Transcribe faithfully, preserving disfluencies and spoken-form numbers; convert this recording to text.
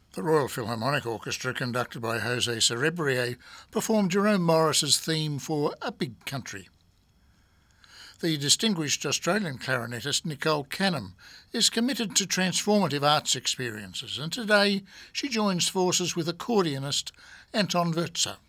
The Royal Philharmonic Orchestra, conducted by Jose Cerebrier, performed Jerome Morris's theme for A Big Country. The distinguished Australian clarinetist Nicole Canham is committed to transformative arts experiences, and today she joins forces with accordionist Anton Wirtzer.